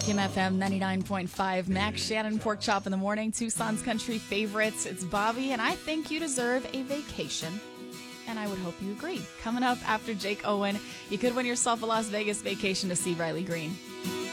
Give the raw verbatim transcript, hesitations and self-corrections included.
Kim F M ninety-nine point five. Max Shannon, Pork Chop in the Morning, Tucson's country favorites. It's Bobby, and I think you deserve a vacation. And I would hope you agree. Coming up after Jake Owen, you could win yourself a Las Vegas vacation to see Riley Green.